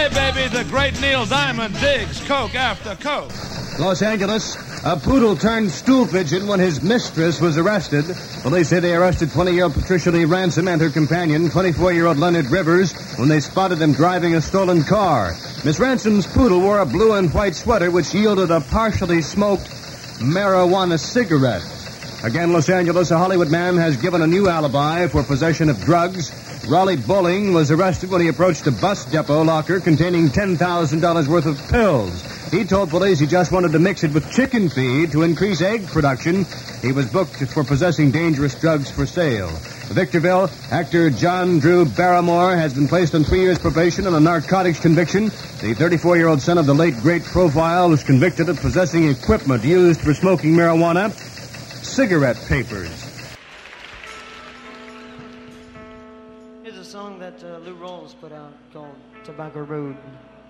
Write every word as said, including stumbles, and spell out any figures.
Hey, baby, the great Neil Diamond digs coke after coke. Los Angeles, a poodle turned stool pigeon when his mistress was arrested. Police say they arrested twenty-year-old Patricia Lee Ransom and her companion, twenty-four-year-old Leonard Rivers, when they spotted them driving a stolen car. Miss Ransom's poodle wore a blue and white sweater which yielded a partially smoked marijuana cigarette. Again, Los Angeles, a Hollywood man has given a new alibi for possession of drugs. Raleigh Bowling was arrested when he approached a bus depot locker containing ten thousand dollars worth of pills. He told police he just wanted to mix it with chicken feed to increase egg production. He was booked for possessing dangerous drugs for sale. Victorville, actor John Drew Barrymore has been placed on three years probation on a narcotics conviction. The thirty-four-year-old son of the late great Profile was convicted of possessing equipment used for smoking marijuana, cigarette papers. Here's a song that uh, Lou Rawls put out called Tobacco Road.